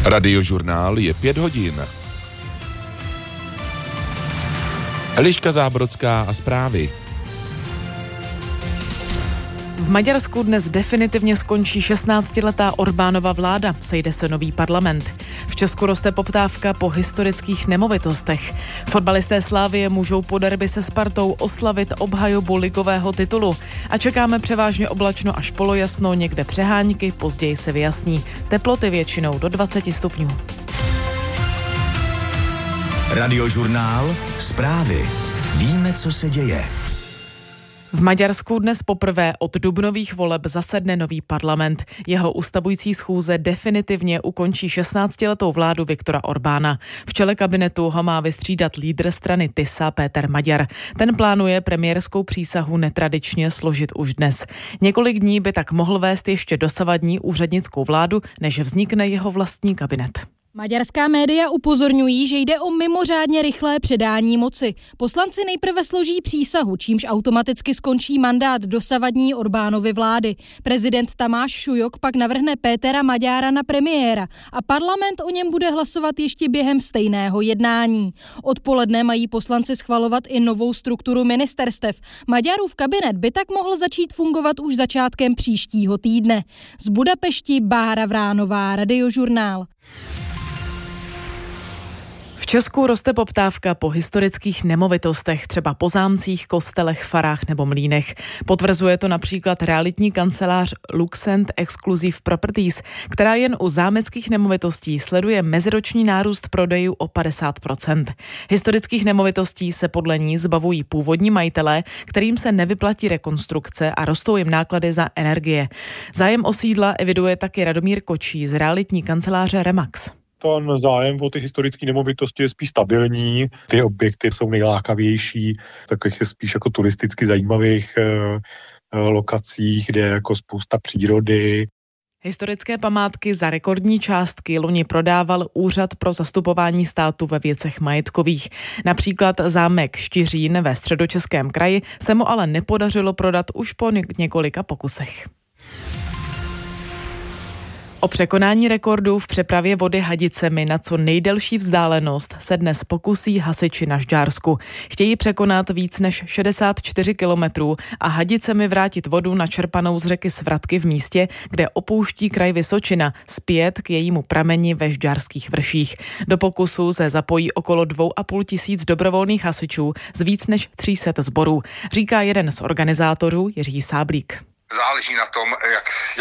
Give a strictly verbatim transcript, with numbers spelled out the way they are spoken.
Radiožurnál je pět hodin. Eliška Zábrodská a zprávy. V Maďarsku dnes definitivně skončí šestnáctiletá Orbánova vláda, sejde se nový parlament. V Česku roste poptávka po historických nemovitostech. Fotbalisté Slavie můžou po derby se Spartou oslavit obhajobu ligového titulu. A čekáme převážně oblačno až polojasno, někde přehánky, později se vyjasní. Teploty většinou do dvacet stupňů. Radiožurnál, zprávy. Víme, co se děje. V Maďarsku dnes poprvé od dubnových voleb zasedne nový parlament. Jeho ustavující schůze definitivně ukončí šestnáctiletou vládu Viktora Orbána. V čele kabinetu ho má vystřídat lídr strany Tisa Péter Magyar. Ten plánuje premiérskou přísahu netradičně složit už dnes. Několik dní by tak mohl vést ještě dosavadní úřednickou vládu, než vznikne jeho vlastní kabinet. Maďarská média upozorňují, že jde o mimořádně rychlé předání moci. Poslanci nejprve složí přísahu, čímž automaticky skončí mandát dosavadní Orbánovy vlády. Prezident Tamáš Šujok pak navrhne Pétera Magyara na premiéra a parlament o něm bude hlasovat ještě během stejného jednání. Odpoledne mají poslanci schvalovat i novou strukturu ministerstev. Magyarův kabinet by tak mohl začít fungovat už začátkem příštího týdne. Z Budapešti Bára Vránová, Radiožurnál. V Česku roste poptávka po historických nemovitostech, třeba po zámcích, kostelech, farách nebo mlýnech. Potvrzuje to například realitní kancelář Luxent Exclusive Properties, která jen u zámeckých nemovitostí sleduje meziroční nárůst prodejů o padesát procent. Historických nemovitostí se podle ní zbavují původní majitelé, kterým se nevyplatí rekonstrukce a rostou jim náklady za energie. Zájem o sídla eviduje taky Radomír Kočí z realitní kanceláře Remax. Ten zájem o ty historické nemovitosti je spíš stabilní, ty objekty jsou nejlákavější, takových spíš jako turisticky zajímavých eh, lokacích, kde je jako spousta přírody. Historické památky za rekordní částky loni prodával Úřad pro zastupování státu ve věcech majetkových. Například zámek Štiřín ve Středočeském kraji se mu ale nepodařilo prodat už po několika pokusech. O překonání rekordů v přepravě vody hadicemi na co nejdelší vzdálenost se dnes pokusí hasiči na Žďársku. Chtějí překonat víc než šedesát čtyři kilometrů a hadicemi vrátit vodu načerpanou z řeky Svratky v místě, kde opouští kraj Vysočina, zpět k jejímu prameni ve Žďárských vrších. Do pokusu se zapojí okolo dvou a půl tisíc dobrovolných hasičů z víc než tří set sborů, říká jeden z organizátorů Jiří Sáblík. Záleží na tom, jak